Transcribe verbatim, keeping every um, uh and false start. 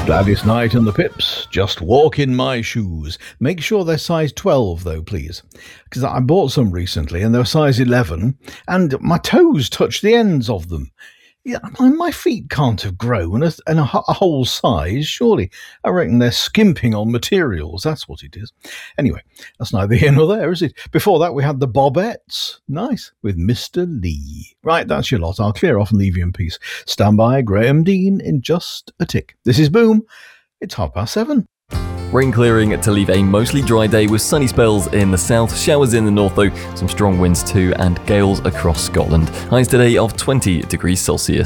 Gladys Knight and the Pips, just walk in my shoes. Make sure they're size twelve though, please. Because I bought some recently and they're size eleven and my toes touch the ends of them. Yeah, my feet can't have grown a, a, a whole size, surely. I reckon they're skimping on materials, that's what it is. Anyway, that's neither here nor there, is it? Before that, we had the Bobettes. Nice, with Mister Lee. Right, that's your lot. I'll clear off and leave you in peace. Stand by, Graham Dean, in just a tick. This is Boom. It's half past seven. Rain clearing to leave a mostly dry day with sunny spells in the south, showers in the north though, some strong winds too, and gales across Scotland. Highs today of twenty degrees Celsius.